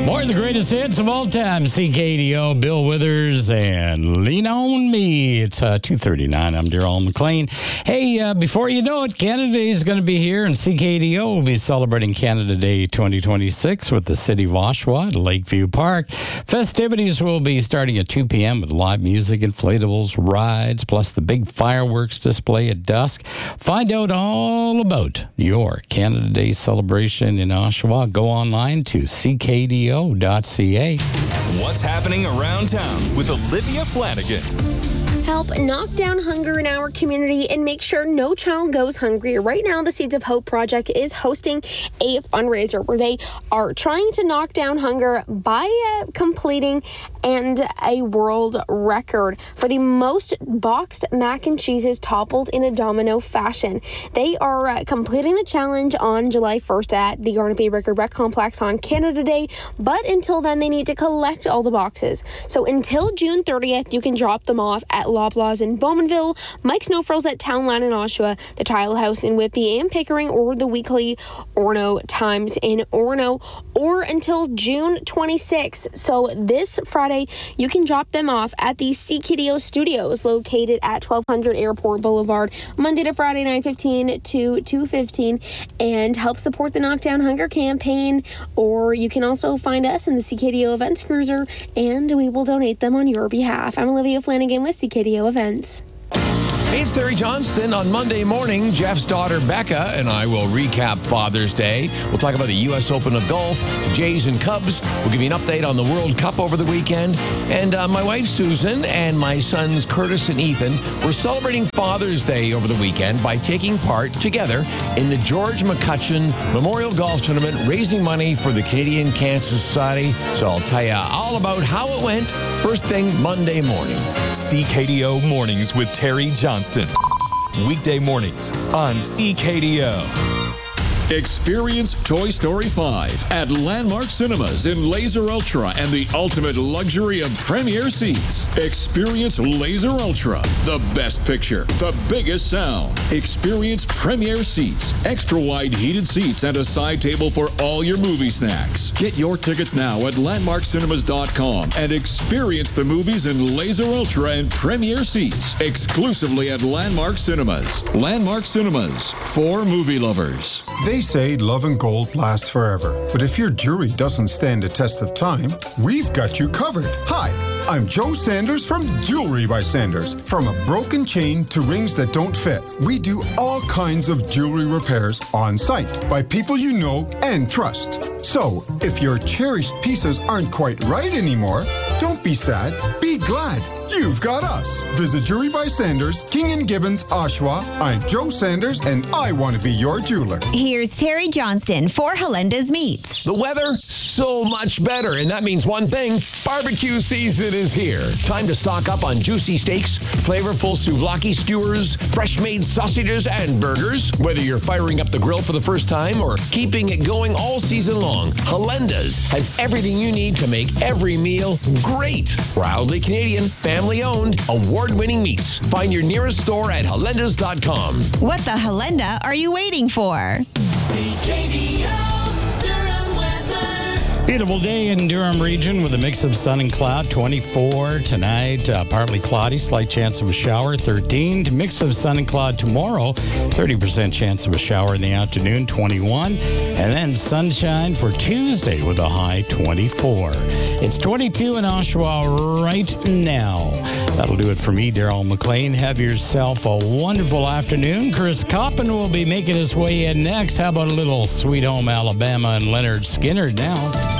More of the greatest hits of all time. CKDO, Bill Withers, and Lean On Me. It's 2:39. I'm Daryl McLean. Hey, before you know it, Canada Day is going to be here, and CKDO will be celebrating Canada Day 2026 with the City of Oshawa at Lakeview Park. Festivities will be starting at 2 p.m. with live music, inflatables, rides, plus the big fireworks display at dusk. Find out all about your Canada Day celebration in Oshawa. Go online to CKDO.ca. What's happening around town with Olivia Flanagan? Help knock down hunger in our community and make sure no child goes hungry. Right now, the Seeds of Hope Project is hosting a fundraiser where they are trying to knock down hunger by completing a world record for the most boxed mac and cheeses toppled in a domino fashion. They are completing the challenge on July 1st at the Garnet Bay Record Rec Complex on Canada Day, but until then, they need to collect all the boxes. So until June 30th, you can drop them off at Loblaws in Bowmanville, Mike's No Frills at Townland in Oshawa, the Tile House in Whitby and Pickering, or the weekly Orono Times in Orono, or until June 26th. So this Friday, you can drop them off at the CKDO Studios located at 1200 Airport Boulevard, Monday to Friday, 9:15 to 2:15, and help support the Knockdown Hunger campaign. Or you can also find us in the CKDO Events Cruiser, and we will donate them on your behalf. I'm Olivia Flanagan with CKDO Events. Hey, it's Terry Johnston. On Monday morning, Jeff's daughter Becca and I will recap Father's Day. We'll talk about the U.S. Open of Golf, Jays and Cubs. We'll give you an update on the World Cup over the weekend. And my wife Susan and my sons Curtis and Ethan were celebrating Father's Day over the weekend by taking part together in the George McCutcheon Memorial Golf Tournament, raising money for the Canadian Cancer Society. So I'll tell you all about how it went first thing Monday morning. CKDO Mornings with Terry Johnston. Weekday mornings on CKDO. Experience Toy Story 5 at Landmark Cinemas in Laser Ultra and the ultimate luxury of premier seats. Experience Laser Ultra, the best picture, the biggest sound. Experience premier seats, extra wide heated seats, and a side table for all your movie snacks. Get your tickets now at landmarkcinemas.com and experience the movies in Laser Ultra and premier seats exclusively at Landmark Cinemas. Landmark Cinemas, for movie lovers. They say love and gold lasts forever, but if your jewelry doesn't stand the test of time, we've got you covered. Hi, I'm Joe Sanders from Jewelry by Sanders. From a broken chain to rings that don't fit, we do all kinds of jewelry repairs on site by people you know and trust. So, if your cherished pieces aren't quite right anymore, don't be sad, be glad. You've got us. Visit Jewelry by Sanders, King and Gibbons, Oshawa. I'm Joe Sanders, and I want to be your jeweler. Here's Terry Johnston for Helenda's Meats. The weather, so much better, and that means one thing, barbecue season is here. Time to stock up on juicy steaks, flavorful souvlaki skewers, fresh-made sausages, and burgers. Whether you're firing up the grill for the first time or keeping it going all season long, Helenda's has everything you need to make every meal great. Proudly Canadian, family-owned, award-winning meats. Find your nearest store at Helendas.com. What the Helenda are you waiting for? Beautiful day in Durham region with a mix of sun and cloud. 24 tonight, partly cloudy, slight chance of a shower. 13, mix of sun and cloud tomorrow. 30% chance of a shower in the afternoon. 21, and then sunshine for Tuesday with a high 24. It's 22 in Oshawa right now. That'll do it for me, Daryl McLean. Have yourself a wonderful afternoon. Chris Coppin will be making his way in next. How about a little Sweet Home Alabama and Leonard Skinner now?